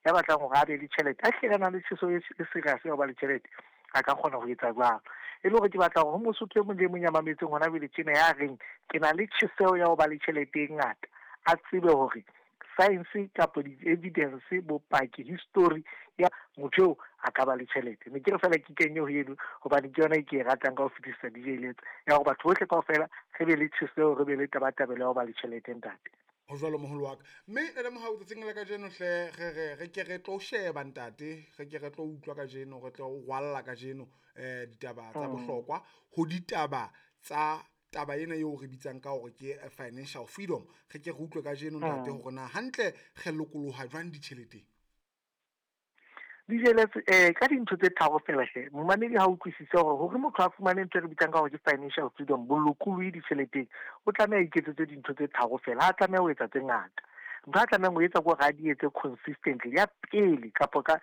ya batlang go gabe le tšhelete a tlhekana le tšhiso e serious ya go ba le tšhelete a ka kgona go etsa jwalo e le gore ke batla go mosotho e mong le mong ya mametseng gona bele tjena ya reng ke na le tšhiseo ya go ba le tšhelete e ngata a tsebe gore science kapo di-evidence bopaki history ya motho eo a ka ba le tšhelete ne ke re fela ke kenye go eno gobane ke yona e ke e ratang ka go fetisa dijeletsa ya go batho botlhe kao fela ge be le tšhiseo re be le tabatabelo ya go ba le tšhelete ntate go jalo mogolo wa ka mme le mogao tsatsing le ka jeno hle ge ke re tlo sheba ntate ge ke re tlo utlwa ka jeno re tlo gwalla ka jeno ditaba tsa bohlokwa go ditaba tsa taba ena yo re bitsang ka gore ke financial freedom ge ke re utlwe ka jeno ntate gore na hantle ge lokologa jwang ditšheleteng dijeletse ka dintho tse tharo fela hle momamedi ha utlwisise gore motho a fumane ntho re bitsang ka gore ke financial freedom bolokolohi ditšheleteng o tlameha iketsetse dintho tse tharo fela ha tlameha ho etsa tse ngata ntho a tlameha go etsa ko ga di etse consistently ya pele kapo ka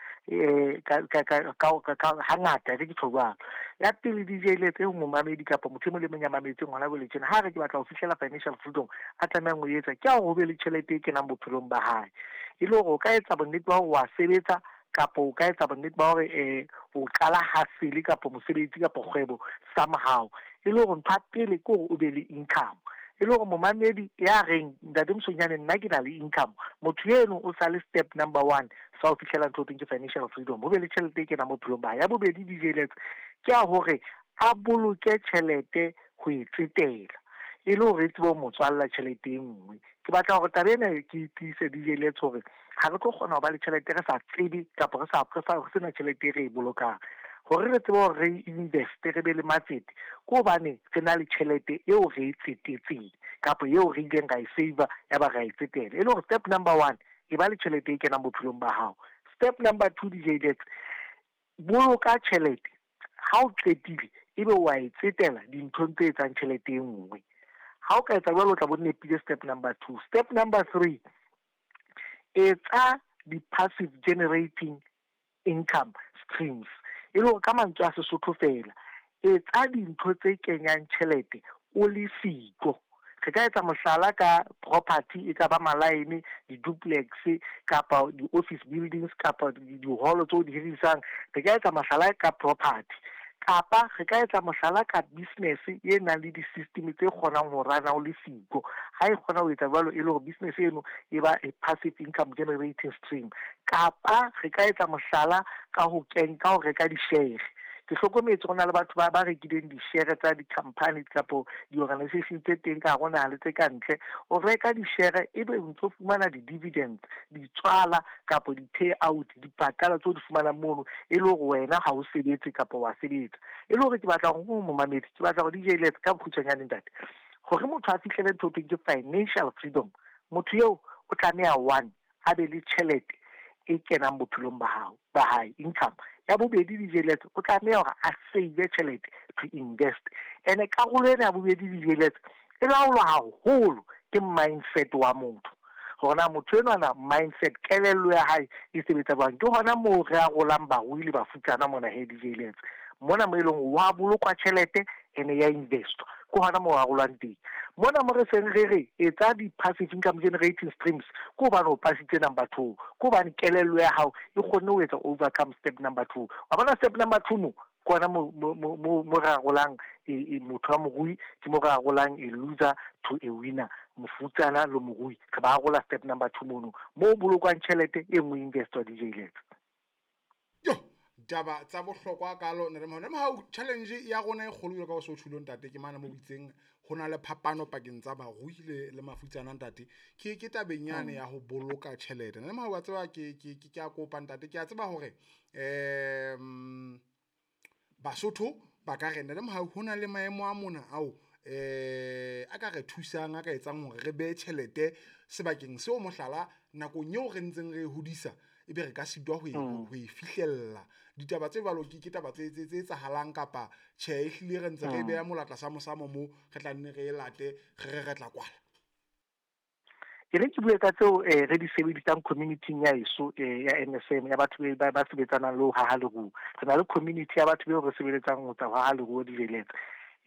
hangata re ke tshobalo ya pele dijeletse momamedi kapo motho mo le mong ya mametseng hona bo le tjena ha re ke batla go fihlela financial freedom a tlameha go etsa ke go be le tšhelete e kenang bophelong ba hae e le gore o ka etsa bonnete ba wa sebetsa kapo o ka etsa bonnete ba gore o qala hasile kapo mosebetsi kapo kgwebo somehow e le gore ntho a pele ke gore o be le income e le gore momamedi ya reng ntate Mosonyane nna ke na le income motho eno o sa le step number 1 sa o fitlhela ntho ke financial freedom o be le tšhelete e kenang bophelong ba ya bobedi dijeletse ke a gore a boloke tšhelete go e tsetela e le gore tsebo motswalla tšhelete e nngwe ke batla gore tabena ke tlise dijeletse gore ga re tlo kgona go ba le tšhelete re sa tsebe kapo re sa sena tšhelete re e bolokang gore re tsebe gore re investe re be le matsete ko bane re na le tšhelete eo re e tsetetseng kapo eo re ileng ga e saver ya ba ga e tsetela e le gore step number 1 e ba le tšhelete e kenang bophelong ba hao step number 2 dijeletse boloka tšhelete ha o qetile ebe wa e tsetela dinthong tse etsang tšhelete e nngwe ha o ka etsa jwalo o tla bo nepile step number 2 step number 3 etsa di-passive generating income streams e le gore ka mantswe a Sesotho fela etsa dintho tse kenyang tšhelete o le siko re ka etsa mohlala ka property e ka ba malaene di-duplex kapa di-office buildings kapa di-holo tse o di hirisang re ka etsa mohlala ka property kapa re ka etsa mohlala ka business e nang le di-system tse kgonang ho rana o le siko ha e kgona ho etsa jwalo e le gore business eno e ba a passive income generating stream kapa re ka etsa mohlala ka ho reka di-share ke hlokometse go na le batho ba rekileng di-share tsa di-company kapo di-organization tse teng ka gona le tse ka ntle o reka di-share ebe o ntse o fumana di-dividends ditswala kapo di-payout dipatala tse o di fumanang mono e le gore wena ga o sebetse kapo wa sebetsa e le gore ke batla go momamedi ke batla go dijeletse ka bokhutshwanyane ntate gore motho a fitlhele ntho ke financial freedom motho eo o tlameha 1 a be le tšhelete e kenang bophelong ba hae income ya bobedi dijeletse o tlameha gore a save tšhelete to invest ene karolo ena ya bobedi dijeletse e laolwa haholo ke mindset wa motho gona motho eno ana mindset kelello ya hae e sebetsa jwang ke gona moo re a golang barui le bafutsana mona he dijeletse mona mo e leng wa bolokwa tšhelete ene ya investwa ko gona mo a golang teng mona mo re seng re etsa di-passive income generating streams ko bane o pasitse number 2 ko bane kelello ya hao e kgonne ho etsa overcome step number 2 wa bona step number 2 mo kona mo ra golang motho wa mogui ke mo ra golang a loser to a winner mofutsana le mogui ka ba gola step number 2 mo bolokwang tšhelete e nngwe investwa dijeletse taba tsa bohlokwa ka lo ne re mo challenge ya gona e kgolo ka go so tshulong tate ke mana mo bitseng gona le phapano pakeng tsa barui le mafutsana ntate ke tabenyane ya go boloka tšhelete ne mo wa tseba ke a kopa ntate ke a tseba hore Basotho ba ka rena le mo hona le maemo a mona ao a ka re thusang a ka etsang hore re be tšhelete sebakeng seo mohlala nakong yeo re ntseng re hodisa ebe re ka sitwa ho e fihlella ditaba tse balo ke taba tse etsahalang kapa tjhe ehlile re ntse re beya molatla sa mosamo mo re tla nne re late re tla kwala ke re ke bue ka tseo re di sebedisang community ya iso ya NSM ya batho ba sebetsana le ho haha leruo re na le community ya batho ba re sebeletsang ho tsa ho haha leruo di jeletse